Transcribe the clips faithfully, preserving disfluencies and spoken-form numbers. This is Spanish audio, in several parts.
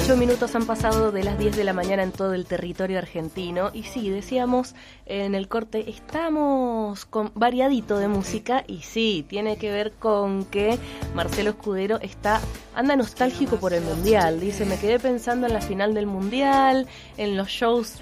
ocho minutos han pasado de las diez de la mañana en todo el territorio argentino. Y sí, decíamos en el corte, estamos con variadito de música. Y sí, tiene que ver con que Marcelo Escudero está anda nostálgico por el Mundial. Dice, me quedé pensando en la final del Mundial, en los shows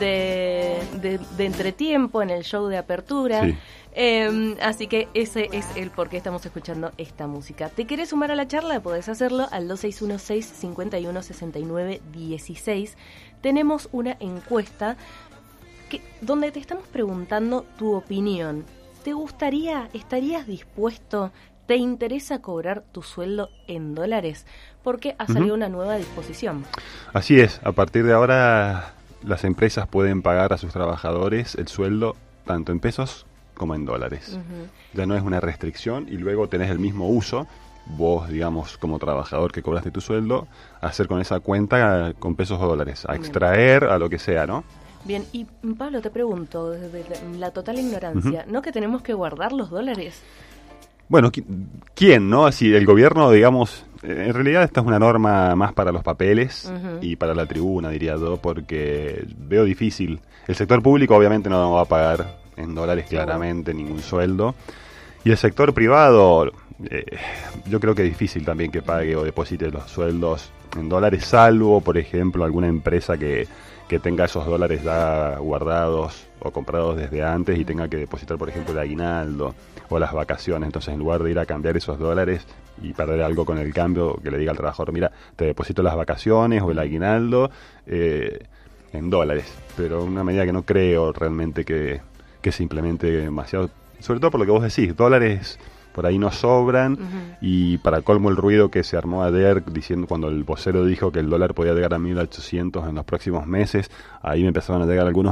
de, de, de entretiempo, en el show de apertura. Sí. Eh, así que ese es el por qué estamos escuchando esta música. ¿Te querés sumar a la charla? Podés hacerlo al dos seis uno seis, cinco uno, seis nueve uno seis. Tenemos una encuesta que, donde te estamos preguntando tu opinión. ¿Te gustaría, estarías dispuesto, te interesa cobrar tu sueldo en dólares? Porque ha salido uh-huh. una nueva disposición. Así es, a partir de ahora las empresas pueden pagar a sus trabajadores el sueldo tanto en pesos como en dólares. Uh-huh. Ya no es una restricción y luego tenés el mismo uso, vos, digamos, como trabajador que cobraste tu sueldo, hacer con esa cuenta con pesos o dólares, a Bien. extraer, a lo que sea, ¿no? Bien, y Pablo, te pregunto, desde la total ignorancia, uh-huh. ¿no que tenemos que guardar los dólares? Bueno, ¿quién, no? Si el gobierno, digamos, en realidad esta es una norma más para los papeles uh-huh. y para la tribuna, diría yo, porque veo difícil. El sector público obviamente no va a pagar en dólares claramente ningún sueldo, y el sector privado eh, yo creo que es difícil también que pague o deposite los sueldos en dólares, salvo por ejemplo alguna empresa que, que tenga esos dólares ya guardados o comprados desde antes y tenga que depositar por ejemplo el aguinaldo o las vacaciones. Entonces, en lugar de ir a cambiar esos dólares y perder algo con el cambio, que le diga al trabajador, mira, te deposito las vacaciones o el aguinaldo eh, en dólares, pero una medida que no creo realmente que que se implemente demasiado, sobre todo por lo que vos decís, dólares por ahí no sobran, uh-huh. y para colmo el ruido que se armó ayer diciendo cuando el vocero dijo que el dólar podía llegar a mil ochocientos en los próximos meses, ahí me empezaron a llegar algunos